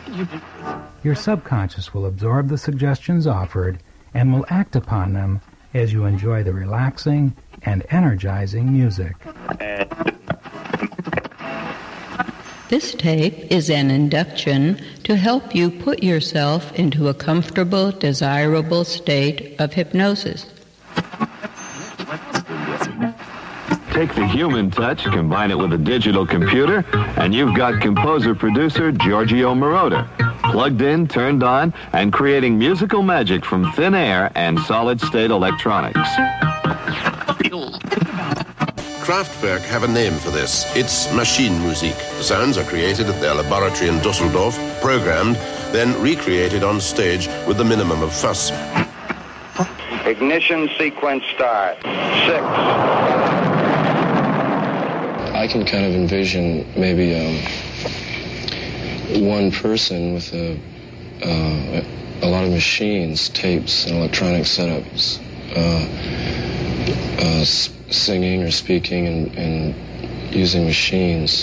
Your subconscious will absorb the suggestions offered and will act upon them as you enjoy the relaxing and energizing music. This tape is an induction to help you put yourself into a comfortable, desirable state of hypnosis. Take the human touch, combine it with a digital computer, and you've got composer-producer Giorgio Moroder, plugged in, turned on, and creating musical magic from thin air and solid-state electronics. Kraftwerk have a name for this. It's Maschinenmusik. The sounds are created at their laboratory in Dusseldorf, programmed, then recreated on stage with the minimum of fuss. Ignition sequence start. 6. I can kind of envision maybe one person with a lot of machines, tapes, and electronic setups, singing or speaking and using machines